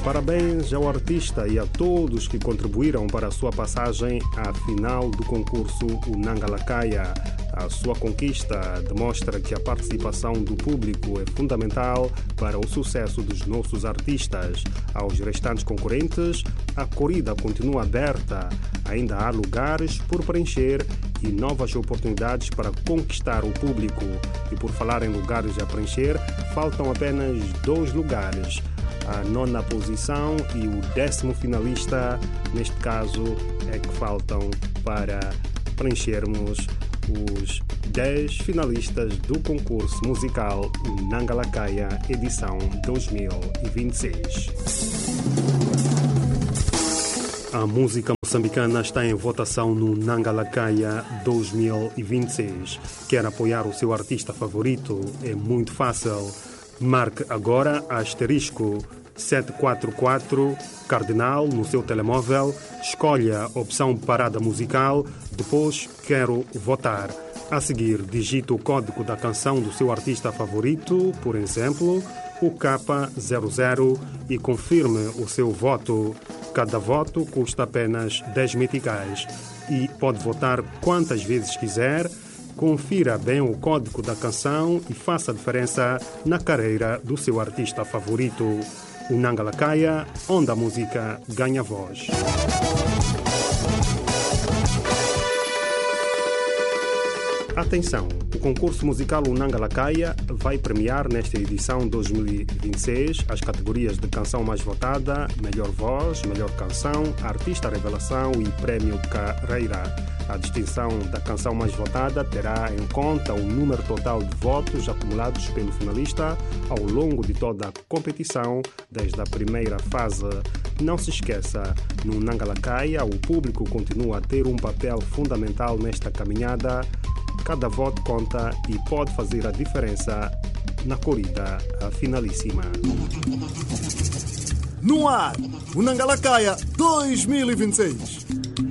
Parabéns ao artista e a todos que contribuíram para a sua passagem à final do concurso Unangalakaya. A sua conquista demonstra que a participação do público é fundamental para o sucesso dos nossos artistas. Aos restantes concorrentes, a corrida continua aberta. Ainda há lugares por preencher e novas oportunidades para conquistar o público. E por falar em lugares a preencher, faltam apenas 2 lugares. A 9ª posição e o 10º finalista, neste caso, é que faltam para preenchermos os 10 finalistas do concurso musical Unangalakaya edição 2026. A música moçambicana está em votação no Unangalakaya 2026. Quer apoiar o seu artista favorito? É muito fácil. Marque agora asterisco 744 cardinal no seu telemóvel, escolha a opção parada musical, depois quero votar. A seguir, digite o código da canção do seu artista favorito, por exemplo, o K00, e confirme o seu voto. Cada voto custa apenas 10 meticais e pode votar quantas vezes quiser. Confira bem o código da canção e faça a diferença na carreira do seu artista favorito. Unangalakaya, onde a música ganha voz. Atenção! O concurso musical Unangalakaya vai premiar nesta edição 2026 as categorias de canção mais votada, melhor voz, melhor canção, artista revelação e prémio carreira. A distinção da canção mais votada terá em conta o número total de votos acumulados pelo finalista ao longo de toda a competição, desde a primeira fase. Não se esqueça, no Unangalakaya o público continua a ter um papel fundamental nesta caminhada. Cada voto conta e pode fazer a diferença na corrida finalíssima. No ar, Unangalakaya 2026.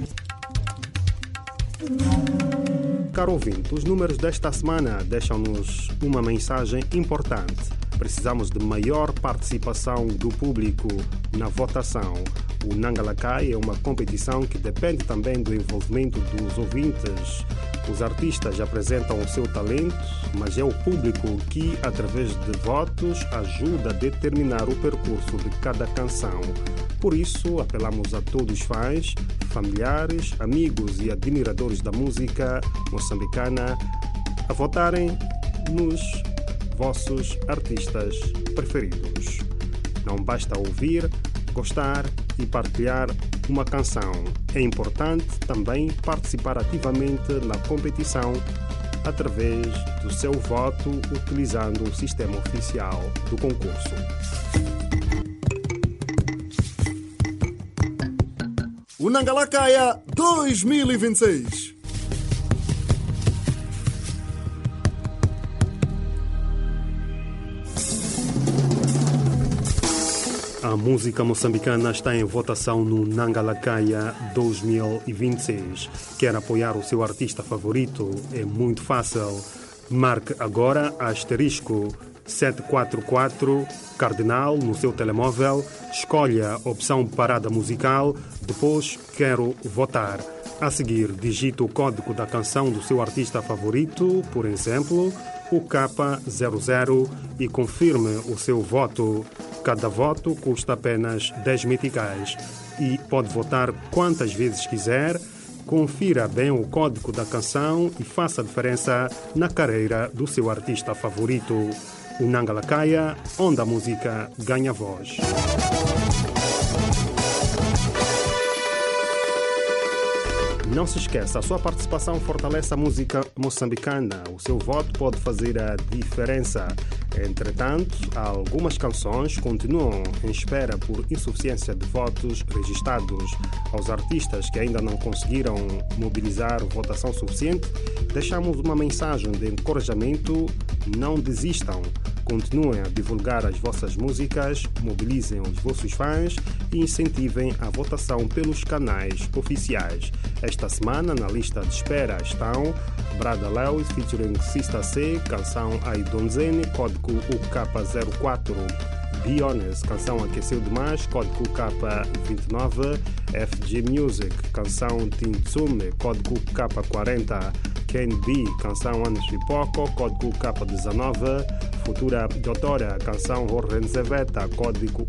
Caro ouvinte, os números desta semana deixam-nos uma mensagem importante. Precisamos de maior participação do público na votação. O Unangalakaya é uma competição que depende também do envolvimento dos ouvintes. Os artistas apresentam o seu talento, mas é o público que, através de votos, ajuda a determinar o percurso de cada canção. Por isso, apelamos a todos os fãs, familiares, amigos e admiradores da música moçambicana a votarem nos vossos artistas preferidos. Não basta ouvir, gostar e partilhar uma canção. É importante também participar ativamente na competição através do seu voto utilizando o sistema oficial do concurso. Unangalakaya 2026. A música moçambicana está em votação no Unangalakaya 2026. Quer apoiar o seu artista favorito? É muito fácil. Marque agora asterisco 744 cardinal no seu telemóvel, escolha a opção parada musical, depois quero votar. A seguir, digite o código da canção do seu artista favorito, por exemplo, o K00, e confirme o seu voto. Cada voto custa apenas 10 meticais e pode votar quantas vezes quiser. Confira bem o código da canção e faça a diferença na carreira do seu artista favorito. Unangalakaya, onde a música ganha voz. Não se esqueça, a sua participação fortalece a música moçambicana. O seu voto pode fazer a diferença. Entretanto, algumas canções continuam em espera por insuficiência de votos registados. Aos artistas que ainda não conseguiram mobilizar votação suficiente, deixamos uma mensagem de encorajamento: não desistam. Continuem a divulgar as vossas músicas, mobilizem os vossos fãs e incentivem a votação pelos canais oficiais. Esta semana, na lista de espera estão Brada Lewis featuring Sista C, canção Ai Donzene, código UK04. Be Honest, canção Aqueceu Demais, código K29. FG Music, canção Tintsume, código K40. Ken B, canção Anos e Pouco, código K19. Futura Doutora, canção Horrenzeveta, código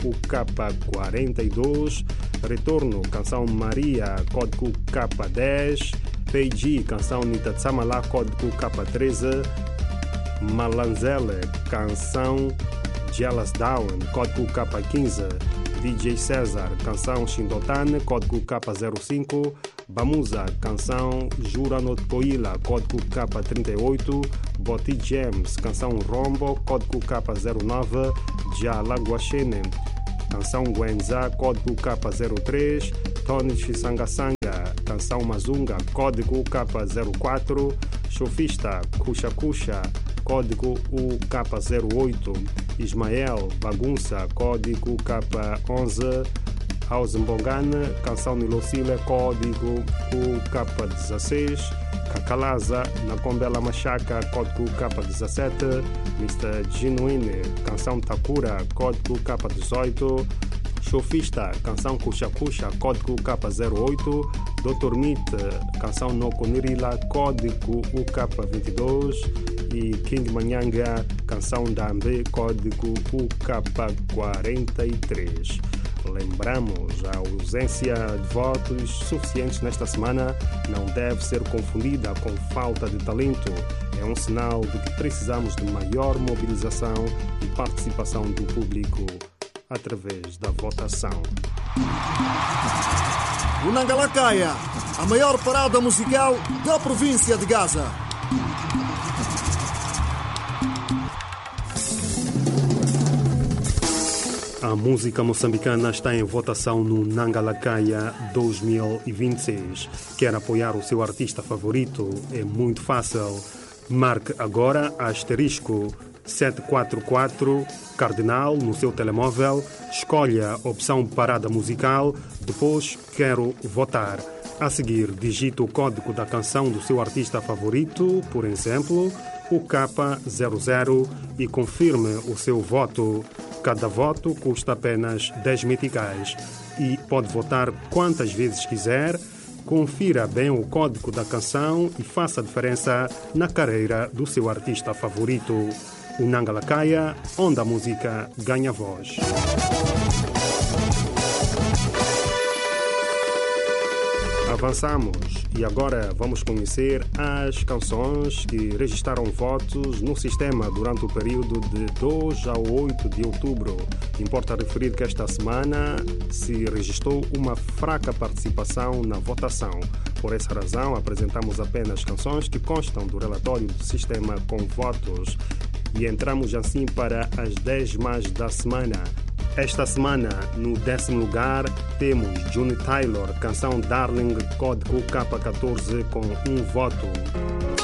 UK42. Retorno, canção Maria, código K10. PG, canção Nitatsamala, código K13. Malanzele, canção Jealous Down, código K15. DJ César, canção Shindotane, código K05. Bamuza, canção Jura Not Coila, código K38. Boti James, canção Rombo, código K09. Jalaguaxene, canção Guenza, código K03. Tony Sangasanga, canção Mazunga, código K04. Chofista, Kuxa Kuxa, código UK08. Ismael, Bagunça, código K11. Ausenbongane, canção Nilocile, código UK16. Kakalaza, Nakombela Machaca, código K17. Mr. Genuine, canção Takura, código K18. Chofista, canção Kuxa Kuxa, código K08. Dr. Meat, canção Nokonirila, código UK22. E King Manyanga, canção Dambe, código UK43. Lembramos, a ausência de votos suficientes nesta semana não deve ser confundida com falta de talento. É um sinal de que precisamos de maior mobilização e participação do público através da votação. Unangalakaya, a maior parada musical da província de Gaza. A música moçambicana está em votação no Nangalakaya 2026. Quer apoiar o seu artista favorito? É muito fácil. Marque agora asterisco 744 cardinal no seu telemóvel, escolha a opção parada musical, depois quero votar. A seguir, digite o código da canção do seu artista favorito, por exemplo, o K00, e confirme o seu voto. Cada voto custa apenas 10 meticais e pode votar quantas vezes quiser. Confira bem o código da canção e faça a diferença na carreira do seu artista favorito. O Nangalakaya, onde a música ganha voz. Avançamos e agora vamos conhecer as canções que registraram votos no sistema durante o período de 2 a 8 de outubro. Importa referir que esta semana se registrou uma fraca participação na votação. Por essa razão, apresentamos apenas canções que constam do relatório do sistema com votos. E entramos assim para as 10 mais da semana. Esta semana, no 10º lugar, temos Johnny Taylor, canção Darling, código K14 com 1 voto.